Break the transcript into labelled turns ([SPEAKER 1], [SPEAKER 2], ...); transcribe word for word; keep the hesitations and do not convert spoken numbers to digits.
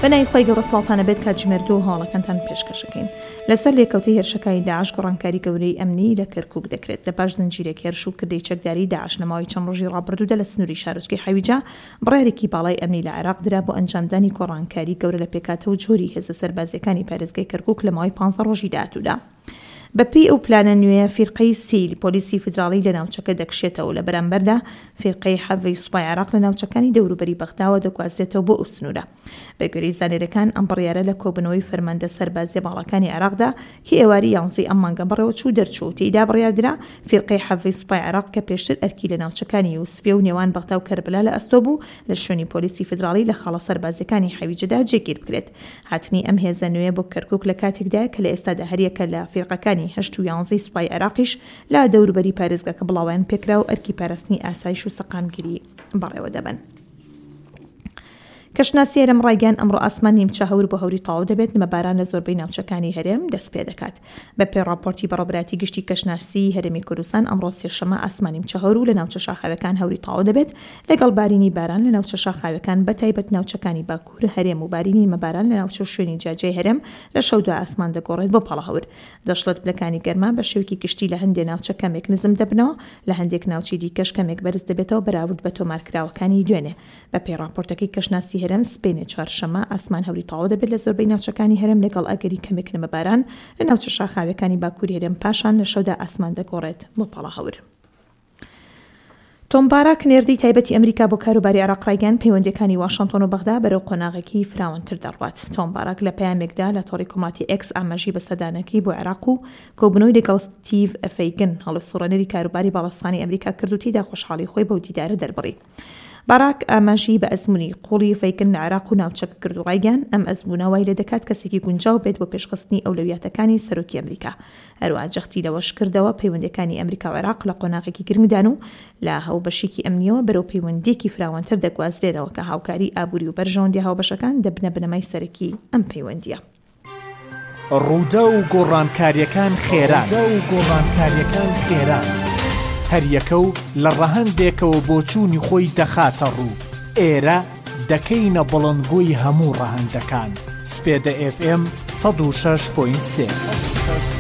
[SPEAKER 1] بەنای خۆی گەورە سڵاتانە بێت کاتژمێردوو و هەواڵەکانتان پێشکەشەکەین. لەسەر لێکەوتی هێرشەکانی داعش گۆڕانکاری گەورەی ئەمنی لە کەرکووک دەکرێت لە پاش زنجیرێک هێرش و کردەی چەکداری داعش لە ماوەی چەند ڕۆژی ڕابردوودا لە سنووری شارۆچکەی حەویجە بڕیارێکی باڵای ئەمنی لە عێراق درا بۆ ئەنجامدانی گۆڕانکاری گەورە لە پێکاتەوە جۆری هێزە سەربازیەکانی پارێزگای کەرکووک لە ماوەی پانزە ڕۆژی داهاتوودا. بەپی ئەو پلانە نوێیە فیرقەی سیل پۆلیسی فدراڵی لە ناوچەکە دەکشێتەوە لە بەرامبەردا فیرقەی حەڤەی سوپای عێراق لە ناوچەکانی دەوروبەری بەغداوە دەگوازرێتەوە بۆ ئەو سنوورە. بە گوێرەی زانێرەکان ئەم بڕیارە لە کۆبنەوەی فەرماندە سەربازیە باڵەکانی عێراقدا کە ئێواری یانزەی ئەم مانگە بەڕێوە چوو دەرچوو و تێیدا بڕیاردرا فیرقەی حەڤەی سوپای عێراق کە پێشتر ئەرکی لە ناوچەکانی یوسفێ و نێوان بەغدا و کەربلا لە ئەستۆ بوو لە شوێنی پۆلیسی فدراڵی لە خاڵە سەربازیەکانی حەویجەدا جێگیر بکرێت. هاتنی ئەم هێزە نوێیە بۆ کەرکووک لە کاتێکدا کە لە ئێستادا هەریەکە لە فیرقەکانی هەشت و یانزەی سوپای عێراقیش لا دەوروبەری پارێزگاکە بڵاویان پێکرا و ئەرکی پاراستنی ئاسایش و سەقامگیری بەڕێوە دەبن. کەشناسی هەرێم ڕایگەیاند ئەمڕۆ ئاسمان نیمچە هەور بۆ هەوری تەواو دەبێت نمەباران لە زۆربەی ناوچەکانی هەرێم دەست پێ دەکات. بە پێی ڕاپۆرتی بەڕێوەبەتی گشتی کەشناسی هەرێمی کوردستان ئەمڕۆ سێشەمە ئاسمان نیمچە هەور و لە ناوچە شاخاوەکان هەوری تەواو دەبێت لەگەڵ بارینی باران لە ناوچە شاخاوەکان بەتایبەت ناوچەکانی باکوور هەرێم و بارینی نمەباران لە ناوچە شوێنی جاجەی هەرێم لە شەودا ئاسمان دەگۆڕێت بۆ پاڵە هەور. دەشڵەت بلەکانی گەرما بە شێوکی گشتی لە هەندێک ناوچە کەمێک نزم دەبنەوە لە هەندێک ناوچی دیکەش کەمێک بەرز دەبێتەوە بەراورد بە تۆمارکراوەکانی دوێنێ. بە پێی ڕاپۆرتەکەی کەشناسی هەرێم سبێنێ چوارشەمە ئاسمان هەوری تەواو دەبێت لە زۆربەی ناوچەکانی هەرێم لەگەڵ ئەگەری کەمێک نمەباران لە ناوچە شاخاوەکانی باکووری هەرێم پاشان لە شەودا ئاسمان دەگۆڕێت بۆ پاڵە هەور. تۆمبارا کنێردەی تایبەتی ئەمریکا بۆ کاروباری عێراق ڕایگەیاند پەیوەندیەکانی واشنتن و بەغدا بەرەو قۆناغێکی فراوانتر دەڕوات. تۆمبارک لە پەیامێکدا لە تۆڕی کۆمەڵایەتی ئێکس ئاماژی بەسەدانەکەی بۆ عێراق و کۆبوونەوەی لەگەڵ ستیڤ ئەفەیگن هەڵسوڕێنەری کاروباری باڵەستانی ئەمریکا کرد و تێیدا خۆشحاڵی خۆی بەو دیدارە دەربڕی. باراک ئاماژی بە ئەزموونی قوڵی فەیکن لە عێراق و ناوچەکە کرد و ڕایگەیاند ئەم ئەزموونە وای لێ دەکات کەسێکی گونجاو بێت بۆ پێشخستنی ئەولەویاتەکانی سەرۆکی ئەمریکا. هەروەها جەختی لەوەش کردەوە پەیوەندیەکانی ئەمریکا و عێراق لە قۆناغێکی گرنگدان و لە هاوبەشێکی ئەمنیەوە بەرەو پەیوەندیەکی فراوانتر دەگوازرێنەوە کە هاوکاری ئابووری و بەرژەوەندی هاوبەشەکان دەبنە بنەمای سەرەکی ئەم پەیوەندیە.
[SPEAKER 2] ڕوودا و گۆڕانکاریەکان خێران و گۆڕانکاریەکان خێران هەر یەکە و لە ڕەهەندێکەوە بۆ چوونی خۆی دەخاتە ڕوو. ئێرە دەکەینە بڵندگوی هەموو ڕەهەندەکان. سپێدە ئێف ئێم سەد و شەش پۆینت سێ.